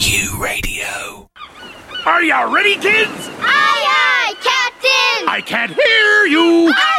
U Radio. Are you ready, kids? Aye, aye, Captain! I can't hear you!